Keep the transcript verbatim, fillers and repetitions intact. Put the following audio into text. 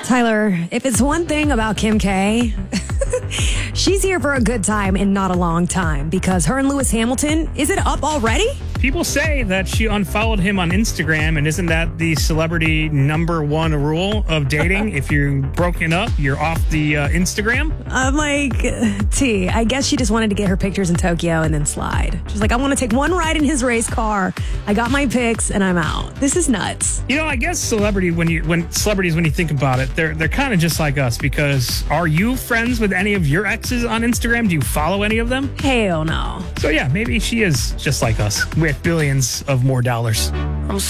Tyler, if it's one thing about Kim K, she's here for a good time and not a long time because her and Lewis Hamilton, is it up already? People say that she unfollowed him on Instagram, and isn't that the celebrity number one rule of dating? If you're broken up, you're off the uh, Instagram? I'm like, T, I guess she just wanted to get her pictures in Tokyo and then slide. She's like, I want to take one ride in his race car. I got my pics and I'm out. This is nuts. You know, I guess celebrity when you when celebrities when you think about it, they're they're kind of just like us because are you friends with any of your exes on Instagram? Do you follow any of them? Hell no. So yeah, maybe she is just like us with billions of more dollars.